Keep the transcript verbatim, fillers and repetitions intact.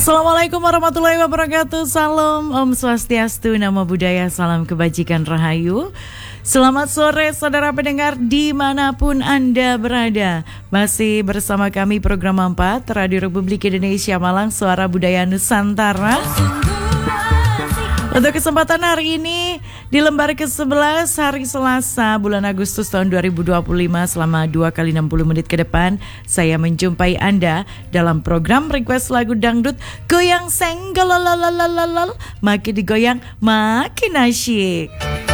Assalamualaikum warahmatullahi wabarakatuh. Salam Om Swastiastu, Namo Buddhaya, salam kebajikan rahayu. Selamat sore saudara pendengar dimanapun Anda berada. Masih bersama kami program empat Radio Republik Indonesia Malang, Suara Budaya Nusantara. Untuk kesempatan hari ini di lembar ke sebelas hari Selasa bulan Agustus tahun dua ribu dua puluh lima, selama dua kali enam puluh menit ke depan saya menjumpai Anda dalam program request lagu dangdut Goyang Senggol, makin digoyang makin asyik.